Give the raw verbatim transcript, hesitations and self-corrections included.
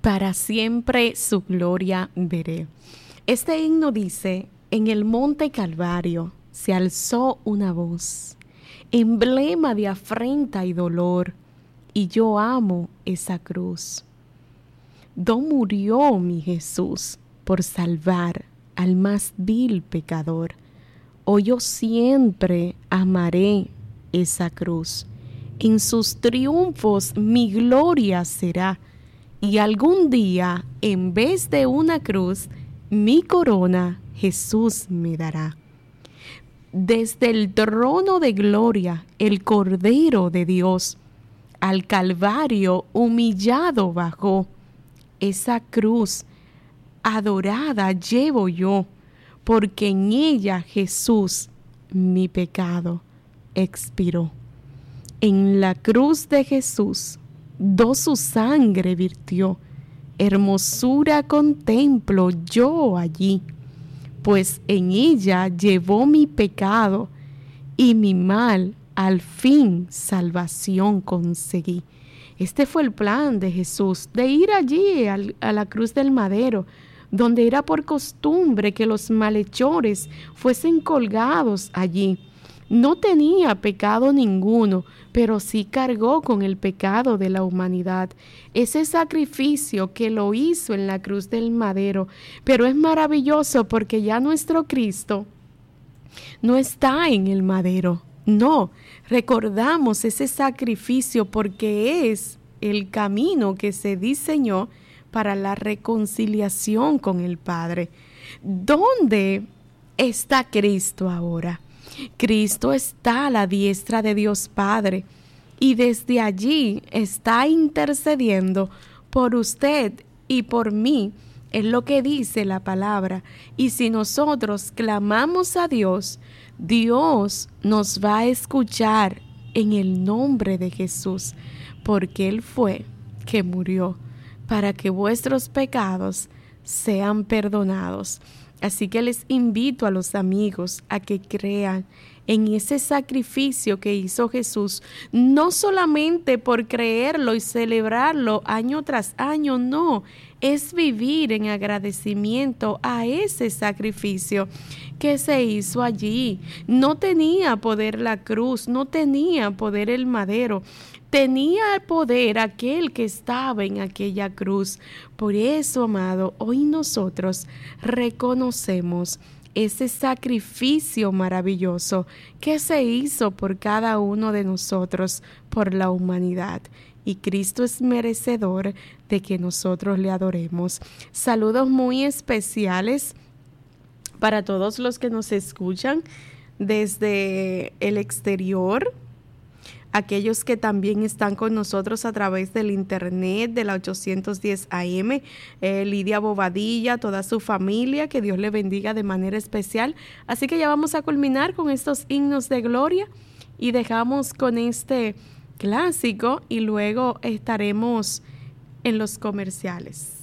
Para siempre su gloria veré. Este himno dice: en el monte Calvario se alzó una voz, emblema de afrenta y dolor, y yo amo esa cruz. Do murió mi Jesús por salvar al más vil pecador. Hoy yo siempre amaré esa cruz. En sus triunfos mi gloria será, y algún día, en vez de una cruz, mi corona Jesús me dará. Desde el trono de gloria, el Cordero de Dios, al Calvario humillado bajó. Esa cruz adorada llevo yo, porque en ella Jesús mi pecado expiró. En la cruz de Jesús do su sangre virtió, hermosura contemplo yo allí, pues en ella llevó mi pecado y mi mal al fin salvación conseguí. Este fue el plan de Jesús, de ir allí al, a la cruz del madero, donde era por costumbre que los malhechores fuesen colgados allí. No tenía pecado ninguno, pero sí cargó con el pecado de la humanidad. Ese sacrificio que lo hizo en la cruz del madero, pero es maravilloso porque ya nuestro Cristo no está en el madero. No, recordamos ese sacrificio porque es el camino que se diseñó para la reconciliación con el Padre. ¿Dónde está Cristo ahora? Cristo está a la diestra de Dios Padre y desde allí está intercediendo por usted y por mí, es lo que dice la palabra. Y si nosotros clamamos a Dios, Dios nos va a escuchar en el nombre de Jesús, porque Él fue que murió para que vuestros pecados sean perdonados. Así que les invito a los amigos a que crean en ese sacrificio que hizo Jesús, no solamente por creerlo y celebrarlo año tras año, no, es vivir en agradecimiento a ese sacrificio que se hizo allí. No tenía poder la cruz, no tenía poder el madero, tenía poder aquel que estaba en aquella cruz. Por eso, amado, hoy nosotros reconocemos ese sacrificio maravilloso que se hizo por cada uno de nosotros, por la humanidad. Y Cristo es merecedor de que nosotros le adoremos. Saludos muy especiales para todos los que nos escuchan desde el exterior, aquellos que también están con nosotros a través del internet de la ochocientos diez A M, eh, Lidia Bobadilla, toda su familia, que Dios le bendiga de manera especial. Así que ya vamos a culminar con estos himnos de gloria y dejamos con este clásico y luego estaremos en los comerciales.